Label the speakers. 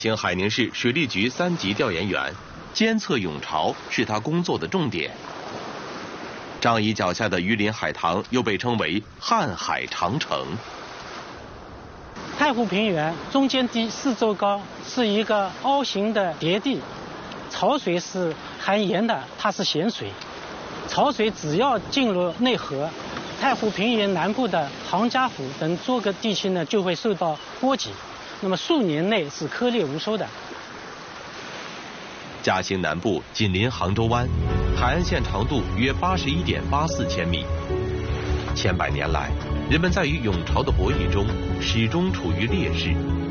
Speaker 1: 经海宁市水利局3级调研员，监测涌潮是他工作的重点。张仪脚下的榆林海塘又被称为瀚海长城。
Speaker 2: 太湖平原中间低四周高，是一个凹形的叠地，潮水是含盐的，它是咸水。潮水只要进入内河，太湖平原南部的杭嘉湖等多个地区呢就会受到波及，那么数年内是颗粒无收的。
Speaker 1: 嘉兴南部紧邻杭州湾，海岸线长度约81.84千米。千百年来，人们在与涌潮的博弈中始终处于劣势。